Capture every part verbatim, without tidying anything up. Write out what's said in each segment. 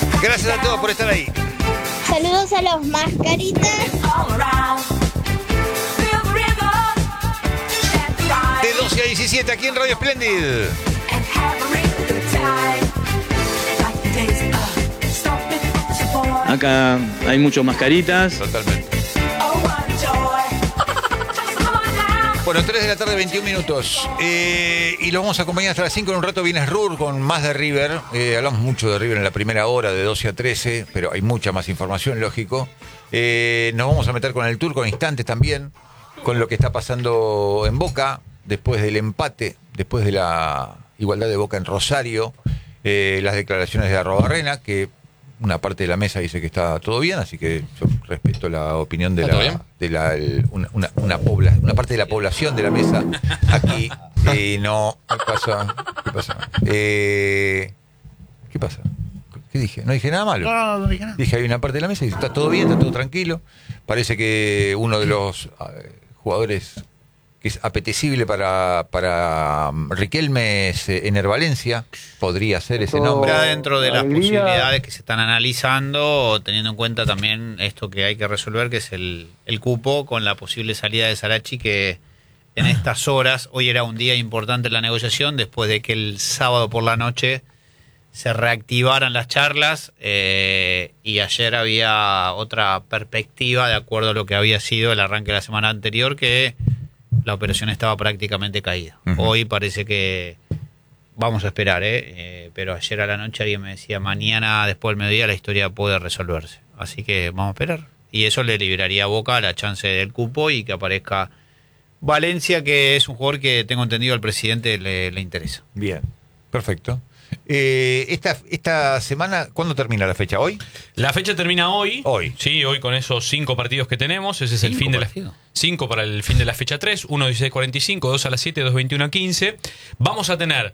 Gracias a todos por estar ahí. Saludos a los mascaritas. De doce a diecisiete aquí en Radio Splendid. Acá hay muchos mascaritas. Totalmente. Bueno, tres de la tarde, veintiún minutos. Eh, y lo vamos a acompañar hasta las cinco. En un rato viene Rur con más de River. Eh, hablamos mucho de River en la primera hora, de doce a trece, pero hay mucha más información, lógico. Eh, nos vamos a meter con el tour, con instantes también, con lo que está pasando en Boca, después del empate, después de la igualdad de Boca en Rosario, eh, las declaraciones de Arrobarrena, que una parte de la mesa dice que está todo bien, así que yo respeto la opinión de la, de la el, una, una, una, pobla, una parte de la población de la mesa aquí. Eh, no, ¿qué pasa? ¿Qué pasa? Eh, ¿Qué pasa? ¿Qué dije? No dije nada malo. No, no, no dije nada. Dije, hay una parte de la mesa y dice, está todo bien, está todo tranquilo. Parece que uno de los eh, jugadores que es apetecible para, para Riquelme es eh, Ener Valencia, podría ser ese nombre. Está dentro de las Alegría. posibilidades que se están analizando, teniendo en cuenta también esto que hay que resolver, que es el, el cupo, con la posible salida de Sarachi, que en estas horas, hoy era un día importante en la negociación, después de que el sábado por la noche se reactivaran las charlas, eh, y ayer había otra perspectiva de acuerdo a lo que había sido el arranque de la semana anterior, que la operación estaba prácticamente caída. Uh-huh. Hoy parece que vamos a esperar, ¿eh? Eh, pero ayer a la noche alguien me decía, mañana después del mediodía la historia puede resolverse. Así que vamos a esperar. Y eso le liberaría a Boca la chance del cupo y que aparezca Valencia, que es un jugador que tengo entendido al presidente le, le interesa. Bien, perfecto. Eh, esta, esta semana, ¿cuándo termina la fecha? ¿Hoy? La fecha termina hoy. Hoy. Sí, hoy con esos cinco partidos que tenemos. Ese es el fin de la partidos? Cinco para el fin de la fecha tres. Uno a dieciséis cuarenta y cinco, dos a las siete, dos veintiuno a quince. Vamos a tener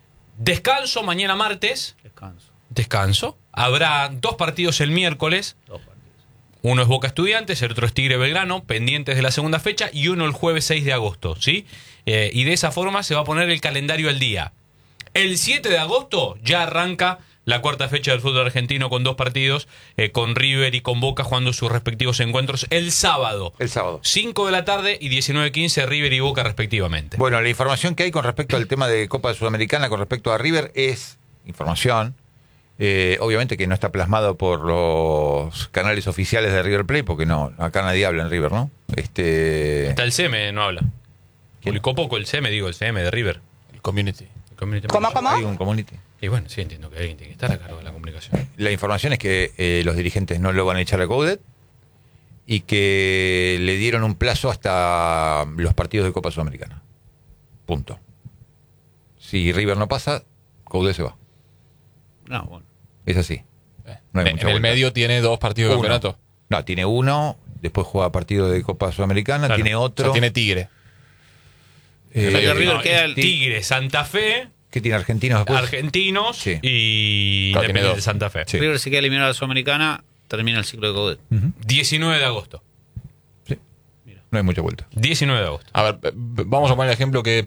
descanso mañana martes. Descanso. Descanso. Habrá dos partidos el miércoles. Dos partidos. Uno es Boca Estudiantes, el otro es Tigre Belgrano, pendientes de la segunda fecha, y uno el jueves seis de agosto, ¿sí? Eh, y de esa forma se va a poner el calendario al día. El siete de agosto ya arranca la cuarta fecha del fútbol argentino con dos partidos, eh, con River y con Boca jugando sus respectivos encuentros el sábado. El sábado. cinco de la tarde y diecinueve quince River y Boca respectivamente. Bueno, la información que hay con respecto al tema de Copa Sudamericana, con respecto a River, es información. Eh, obviamente que no está plasmado por los canales oficiales de River Plate, porque no, acá nadie habla en River, ¿no? Este... Hasta el C M no habla. Publicó poco el C M, digo, el C M de River. El community. El community ¿Cómo, cómo? Hay un community. Y bueno, sí, entiendo que alguien tiene que estar a cargo de la comunicación. La información es que eh, los dirigentes no lo van a echar a Coudet y que le dieron un plazo hasta los partidos de Copa Sudamericana. Punto. Si River no pasa, Coudet se va. No, bueno. Es así. No hay en mucha el vuelta. medio tiene dos partidos de Uno. campeonato. No, tiene uno, después juega partido de Copa Sudamericana, Claro. tiene O otro. sea, tiene Tigre. eh, El medio River No, queda es el- Tigre, Santa Fe, ¿Qué tiene Argentinos después? Argentinos Sí. y Claro, tiene Independiente dos. de Santa Fe. Sí. River se queda eliminado a la Sudamericana, termina el ciclo de Coudet. Ujú. diecinueve de agosto. Sí. No hay mucha vuelta. diecinueve de agosto. A ver, b- b- vamos a poner el ejemplo que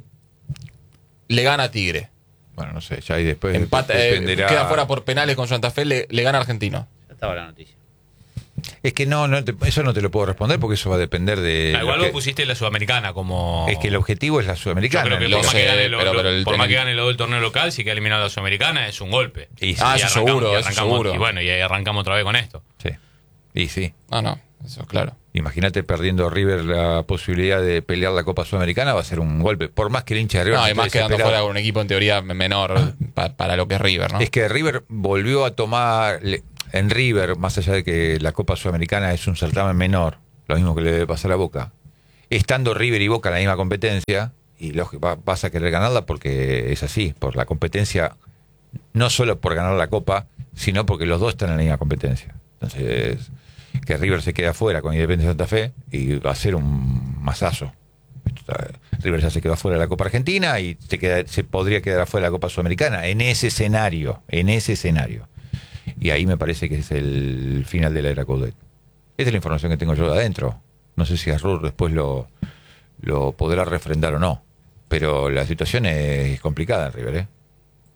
le gana a Tigre. Bueno, no sé, ya ahí después Empata, eh, dependerá. queda fuera por penales con Santa Fe, le, le gana a Argentino. Ya estaba la noticia. Es que no, no te- eso no te lo puedo responder porque eso va a depender de... Ah, igual lo vos que- pusiste la Sudamericana como... Es que el objetivo es la Yo Sudamericana. creo que ¿no? por más sé, que gane lo, pero- lo- pero el- por más el- que gane lo del torneo local, si queda eliminado la Sudamericana es un golpe. Y sí, Ah, Y eso arrancamos- seguro, y eso arrancamos- seguro. Y bueno, y ahí arrancamos otra vez con esto. sí. Y sí. No, no, eso claro. Imagínate perdiendo River la posibilidad de pelear la Copa Sudamericana, va a ser un golpe. Por más que el hincha de River... No, no y más esté quedando desesperado. fuera con un equipo en teoría menor pa- para lo que es River, ¿no? Es que River volvió a tomar... le- En River, más allá de que la Copa Sudamericana es un certamen menor, lo mismo que le debe pasar a Boca, estando River y Boca en la misma competencia, y lógico, va- vas a querer ganarla porque es así, por la competencia, no solo por ganar la Copa, sino porque los dos están en la misma competencia. Entonces, que River se quede afuera con Independiente Santa Fe y va a ser un masazo. River ya se quedó afuera de la Copa Argentina y se, queda, se podría quedar afuera de la Copa Sudamericana en ese escenario, en ese escenario. Y ahí me parece que es el final de la era Coudet. Esa es la información que tengo yo de adentro. No sé si Arrur después lo, lo podrá refrendar o no. Pero la situación es complicada en River, ¿eh?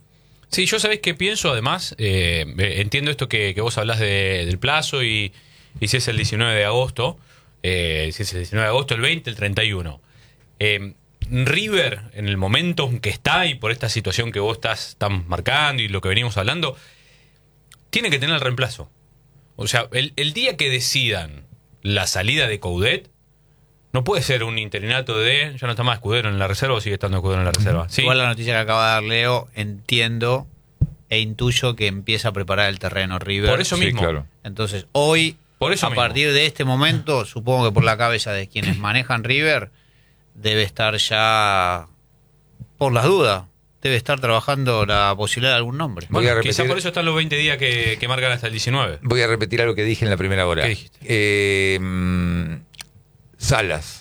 Sí, yo sabés qué pienso, además, eh, entiendo esto que, que vos hablás de, del plazo y, y si es el diecinueve de agosto, eh, si es el diecinueve de agosto, el veinte, el treinta y uno. Eh, River, en el momento en que está y por esta situación que vos estás, estás marcando y lo que venimos hablando, tiene que tener el reemplazo. O sea, el, el día que decidan la salida de Coudet, no puede ser un interinato de... Ya no está más Escudero en la reserva o sigue estando Escudero en la reserva. ¿Sí? Igual la noticia que acaba de dar Leo, entiendo e intuyo que empieza a preparar el terreno River. Por eso mismo. Sí, claro. Entonces, hoy, Por eso a mismo. partir de este momento, supongo que por la cabeza de quienes manejan River, debe estar ya, por las dudas, debe estar trabajando la posibilidad de algún nombre. Voy a Bueno, repetir- quizá por eso están los veinte días que, que marcan hasta el diecinueve. Voy a repetir algo que dije en la primera hora. ¿Qué dijiste? Eh, mm, Salas.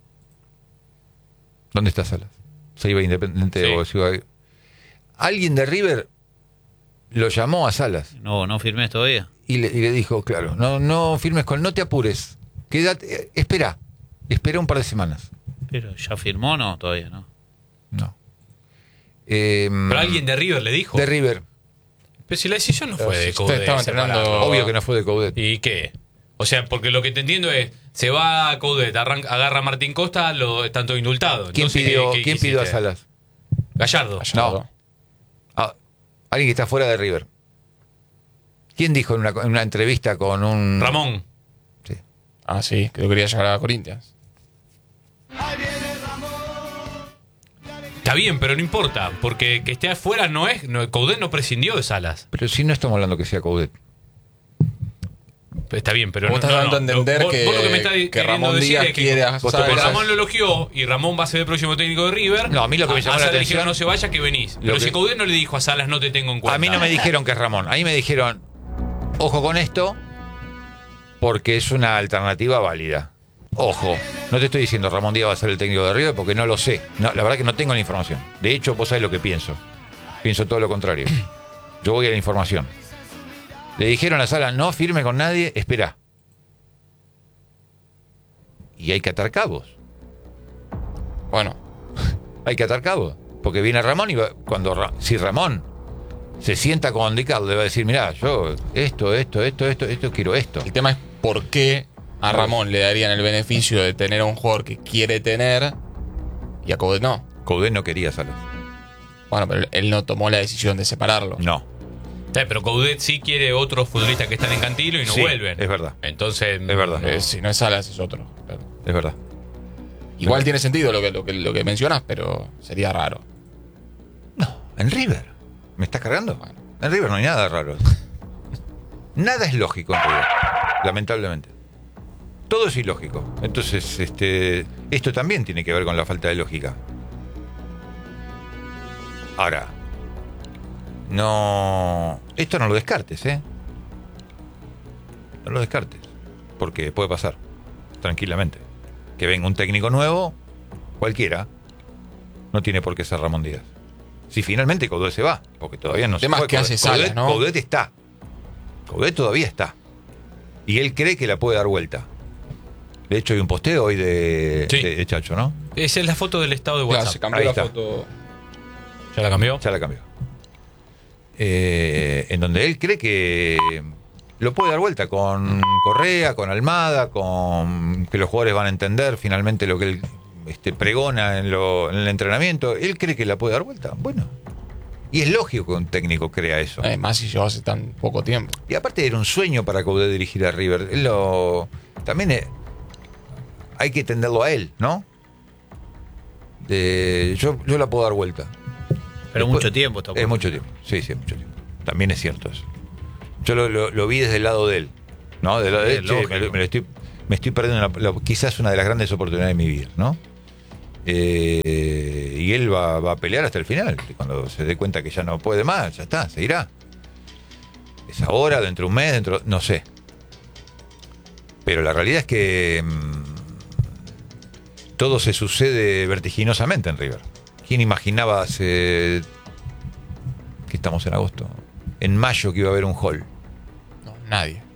¿Dónde está Salas? Se iba a Independiente Sí. o se iba a... Alguien de River lo llamó a Salas No, no firmes todavía. y le, y le dijo, claro, no, no firmes con, no te apures, quédate, eh, espera, espera un par de semanas. Pero ya firmó, no, todavía no. No. Eh, Pero alguien de River le dijo. de River. Pero si la decisión no fue Pero de si usted Coudet. estaba entrenando- separarlo. Obvio que no fue de Coudet. ¿Y qué? O sea, porque lo que te entiendo es, se va a Coudet, arranca- agarra a Martín Costa, lo están todos indultados. ¿Quién Entonces, pidió, ¿qué- qué ¿quién pidió a hiciste? Salas? Gallardo. No. Ah, alguien que está fuera de River. ¿Quién dijo en una, en una entrevista con un... Ramón. Sí. Ah, sí, que lo quería llegar a Corinthians. Está bien, pero no importa, porque que esté afuera no es... No, Coudet no prescindió de Salas. Pero si no estamos hablando que sea Coudet. Está bien, pero Vos no, estás no, dando a no. entender Vos- que, vos lo que me estás que queriendo Ramón decir Díaz es que quiere a vos te Como pensás- Ramón lo elogió y Ramón va a ser el próximo técnico de River. No, a mí lo que me llamó la Salas le atención- dijeron no se vaya, que venís. Lo Pero que- si Coudet no le dijo a Salas no te tengo en cuenta. A mí no me dijeron que es Ramón. A mí me dijeron, ojo con esto, porque es una alternativa válida. Ojo, no te estoy diciendo Ramón Díaz va a ser el técnico de River porque no lo sé. No, la verdad que no tengo la información. De hecho, vos sabés lo que pienso. Pienso todo lo contrario. Yo voy a la información. Le dijeron a Sala, no firme con nadie, espera. Y hay que atar cabos. Bueno, Hay que atar cabos. Porque viene Ramón y va- cuando Ra- si Ramón se sienta con Dicardo, le va a decir, mirá, yo esto, esto, esto, esto, esto, quiero esto. el tema es por qué a Ramón le darían el beneficio de tener a un jugador que quiere tener y a Coudet no. Coudet no quería Salas. Bueno, pero él no tomó la decisión de separarlo. No. Sí, pero Coudet sí quiere otros futbolistas que están en Cantilo y no Sí, vuelven. es verdad. Entonces... Es verdad. Eh, si no es Salas, es otro. Claro. Es verdad. Igual tiene sentido lo que, lo, que, lo que mencionas, pero sería raro. No, en River. ¿Me estás cargando? Bueno. En River no hay nada raro. Nada es lógico en River, lamentablemente. Todo es ilógico. Entonces, este, esto también tiene que ver con la falta de lógica. Ahora, no... Esto no lo descartes, ¿eh? No lo descartes. Porque puede pasar, tranquilamente. Que venga un técnico nuevo, cualquiera, no tiene por qué ser Ramón Díaz. Si finalmente Coudet se va, porque todavía no El se tema fue. es que hace Coudet- Salas, ¿no? Coudet está. Coudet todavía está. Y él cree que la puede dar vuelta. De hecho, hay un posteo hoy de, Sí. de, de Chacho, ¿no? Esa es la foto del estado de Claro, WhatsApp. se cambió Ahí la está. foto. ¿Ya la cambió? Ya la cambió. Eh, en donde él cree que lo puede dar vuelta con Correa, con Almada, con que los jugadores van a entender finalmente lo que él este, pregona en, lo, en el entrenamiento. Él cree que la puede dar vuelta. Bueno. Y es lógico que un técnico crea eso. Además, si llegó hace tan poco tiempo. Y aparte era un sueño para Coudet dirigir a River. Él lo, también eh, hay que entenderlo a él, ¿no? De, yo, yo la puedo dar vuelta. Pero Después- mucho tiempo está por- Es mucho tiempo, sí, sí, mucho tiempo. También es cierto eso. Yo lo, lo- lo vi desde el lado de él, ¿no? Del lado de Sí, él, che, lógico. me, lo- me lo estoy, me estoy perdiendo la- la- quizás una de las grandes oportunidades de mi vida, ¿no? Eh, y él va, va a pelear hasta el final. Cuando se dé cuenta que ya no puede más, ya está, se irá. Es ahora, dentro de un mes, dentro, no sé. Pero la realidad es que mm, todo se sucede vertiginosamente en River. ¿Quién imaginaba hace que estamos en agosto? En mayo que iba a haber un hall. No, nadie.